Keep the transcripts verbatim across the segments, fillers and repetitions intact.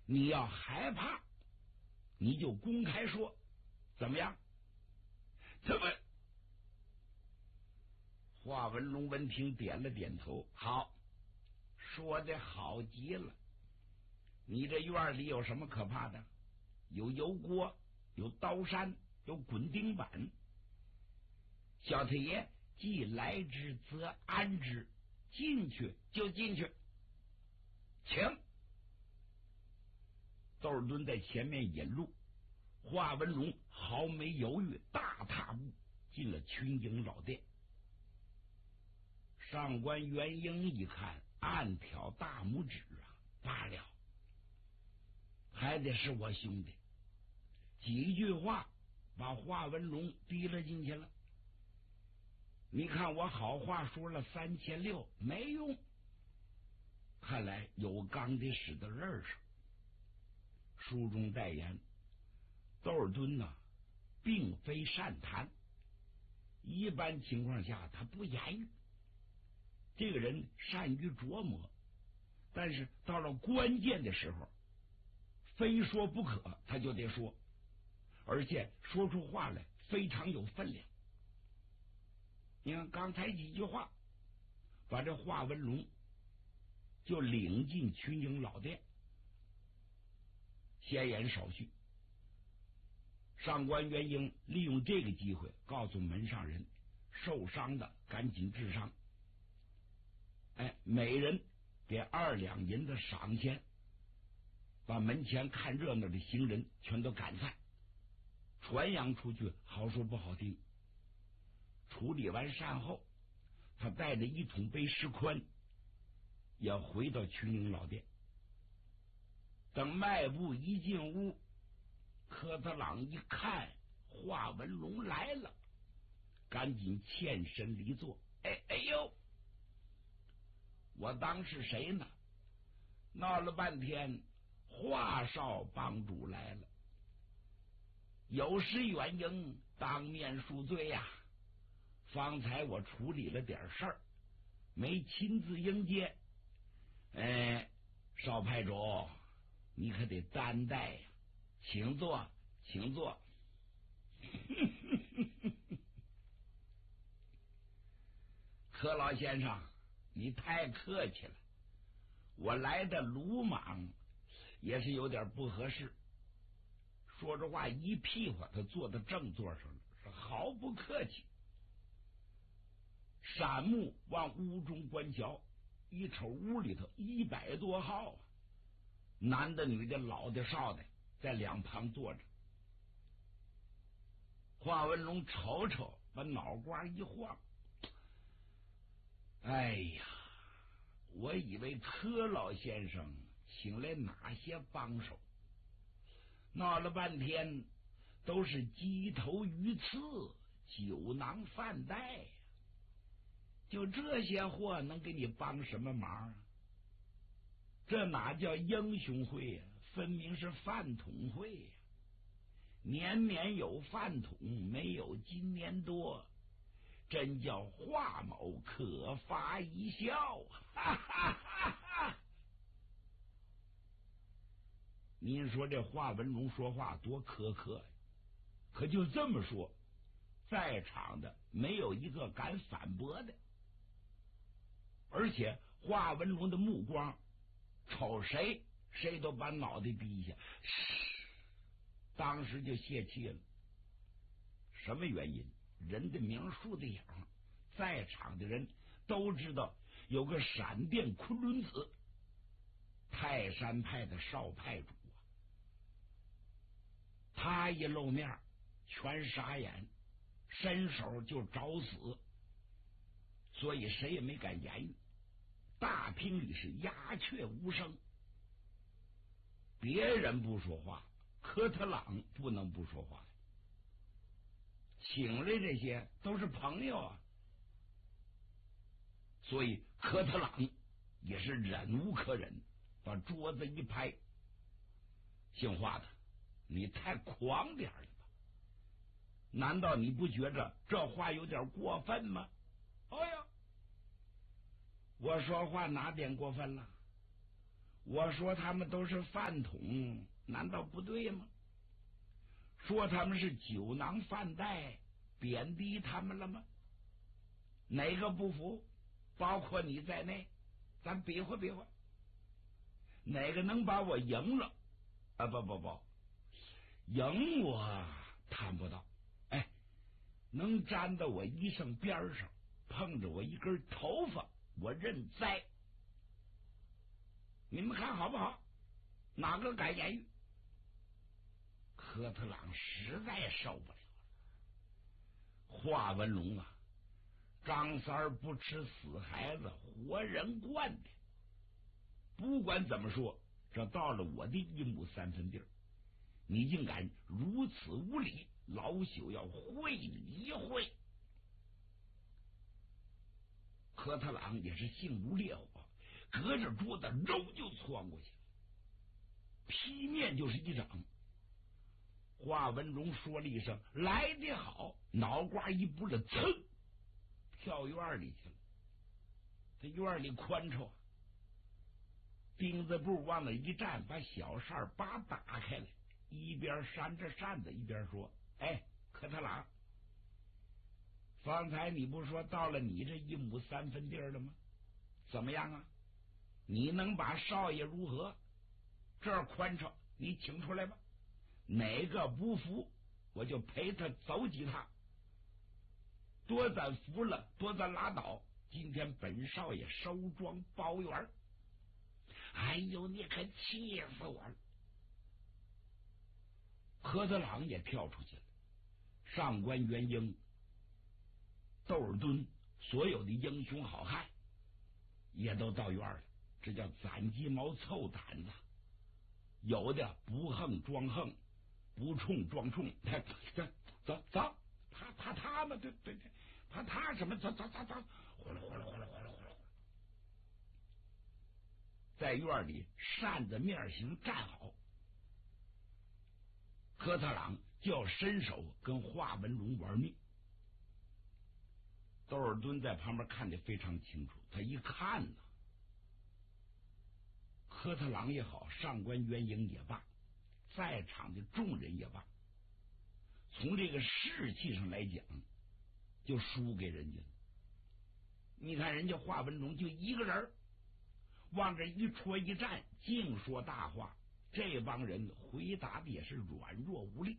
你要害怕，你就公开说，怎么样？怎么？华文龙闻听点了点头，好，说的好极了。你这院里有什么可怕的？有油锅，有刀山，有滚钉板。小太爷既来之则安之，进去就进去，请。窦尔敦在前面引路，华文龙毫没犹豫，大踏步进了群英老殿。上官元英一看，暗挑大拇指啊，罢了，还得是我兄弟。几句话把华文龙逼了进去了。你看我好话说了三千六，没用，看来有钢得使到刃上。书中代言，窦尔敦呐、啊，并非善谈，一般情况下他不言语。这个人善于琢磨，但是到了关键的时候，非说不可，他就得说，而且说出话来非常有分量。你看刚才几句话，把这华文龙就领进群英老殿。闲言少叙，上官元英利用这个机会告诉门上人，受伤的赶紧治伤，哎，每人给二两银子赏钱，把门前看热闹的行人全都赶散，传扬出去，好说不好听。处理完善后，他带着一桶杯石宽，也回到群英老殿。等迈步一进屋，科特朗一看华文龙来了，赶紧欠身离座。哎哎呦，我当是谁呢？闹了半天，华少帮主来了，有失远迎，当面恕罪呀、啊。方才我处理了点事儿，没亲自迎接。哎，少派主，你可得担待呀，请坐，请坐。柯老先生，你太客气了，我来的鲁莽，也是有点不合适。说着话一屁股，他坐到正座上了，是毫不客气。闪目往屋中观瞧，一瞅屋里头一百多号啊，男的女的老的少的在两旁坐着。华文龙瞅瞅，把脑瓜一晃，哎呀，我以为柯老先生请来哪些帮手，闹了半天都是鸡头鱼刺、酒囊饭袋呀，就这些货能给你帮什么忙啊？这哪叫英雄会呀、啊？分明是饭桶会呀、啊！年年有饭桶，没有今年多，真叫华某可发一笑。哈哈哈哈！您说这华文龙说话多苛刻呀？可就这么说，在场的没有一个敢反驳的。而且华文龙的目光瞅谁，谁都把脑袋低下，当时就泄气了。什么原因？人的名树的影，在场的人都知道有个闪电昆仑子，泰山派的少派主啊，他一露面全傻眼，伸手就找死，所以谁也没敢言语。大厅里是鸦雀无声，别人不说话，科特朗不能不说话。请来这些都是朋友啊，所以科特朗也是忍无可忍，把桌子一拍：“姓华的，你太狂点了吧？难道你不觉着这话有点过分吗？”哎呀，我说话哪点过分了？ 我说他们都是饭桶，难道不对吗？说他们是酒囊饭袋，贬低他们了吗？哪个不服？包括你在内，咱比划比划，哪个能把我赢了？啊，不不不，赢我谈不到。哎，能粘到我衣裳边上，碰着我一根头发，我认栽。你们看好不好？哪个敢言语？科特朗实在受不了了。华文龙啊，张三儿不吃死孩子活人惯的。不管怎么说，这到了我的一亩三分地儿，你竟敢如此无礼，老朽要会你一会。科特朗也是性如烈火，隔着桌子肉就窜过去了，劈面就是一掌。华文荣说了一声来得好，脑瓜一不了，噌跳院里去了。这院里宽敞，钉子步往那一站，把小扇把打开了，一边扇着扇子一边说：哎，科特朗，方才你不说到了你这一亩三分地了吗？怎么样啊？你能把少爷如何？这儿宽敞，你请出来吧。哪个不服，我就陪他走几趟。多咱服了，多咱拉倒。今天本少爷收庄包圆。哎呦，你可气死我了！科特朗也跳出去了，上官元英、窦尔敦，所有的英雄好汉也都到院了。这叫攒鸡毛凑胆子，有的不横装横，不冲装冲。走走走，怕怕他们？对对对，怕他什么？走走走走，呼噜呼噜呼噜呼噜呼噜，在院里扇子面形站好。科特朗就要伸手跟华文龙玩命。窦尔敦在旁边看得非常清楚，他一看呢，科特朗也好，上官元英也罢，在场的众人也罢，从这个士气上来讲，就输给人家了。你看人家华文龙就一个人往这一戳一站，净说大话，这帮人回答的也是软弱无力，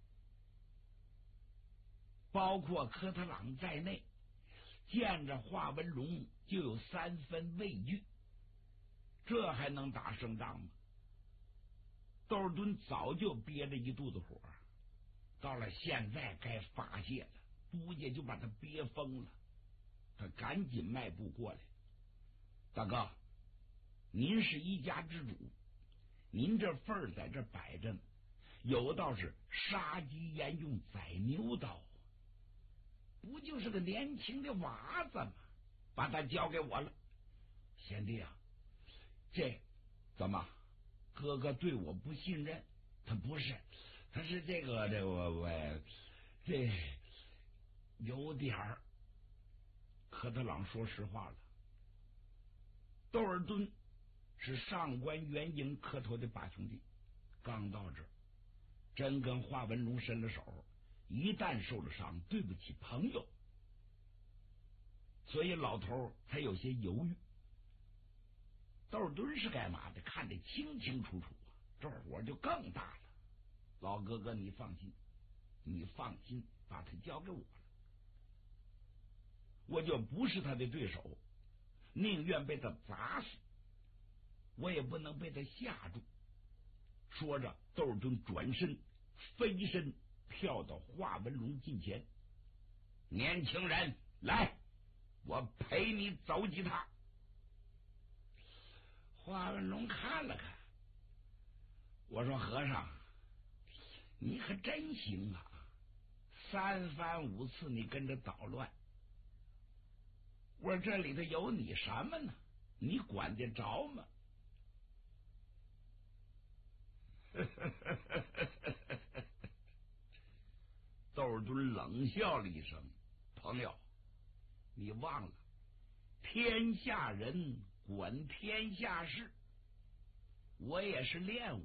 包括科特朗在内，见着华文龙就有三分畏惧，这还能打胜仗吗？窦尔敦早就憋着一肚子火，到了现在该发泄了，估计就把他憋疯了。他赶紧迈步过来：大哥，您是一家之主，您这份儿在这摆着呢，有道是杀鸡焉用宰牛刀，不就是个年轻的娃子吗？把他交给我了。贤弟啊，这怎么哥哥对我不信任？他不是，他是这个这个我这有点儿。科特朗说实话了，窦尔敦是上官元英磕头的八兄弟，刚到这儿真跟华文龙伸了手，一旦受了伤，对不起朋友，所以老头才有些犹豫。窦尔敦是干嘛的？看得清清楚楚啊，这火就更大了。老哥哥，你放心，你放心，把他交给我了，我就不是他的对手，宁愿被他砸死，我也不能被他吓住。说着，窦尔敦转身飞身跳到华文龙近前：年轻人，来，我陪你走几趟。华文龙看了看，我说和尚，你可真行啊，三番五次你跟着捣乱，我说这里头有你什么呢？你管得着吗？窦尔敦冷笑了一声：朋友，你忘了天下人管天下事， 我也是练武